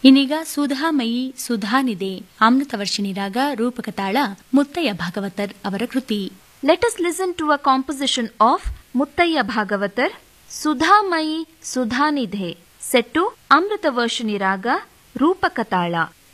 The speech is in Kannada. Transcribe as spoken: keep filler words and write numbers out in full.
ಇನ್ನೀಗ ಸುಧಾಮಯಿ ಸುಧಾನಿದೆ ಅಮೃತವರ್ಷಿಣಿ ರಾಗ ರೂಪಕ ತಾಳ ಮುತ್ತಯ್ಯ ಭಾಗವತರ್ ಅವರ ಕೃತಿ. Let us listen to a composition of Muttaya Bhagavatar, Sudhamayi Sudhanidhe, set to Amritavarshini Raga, Rupaka Tala.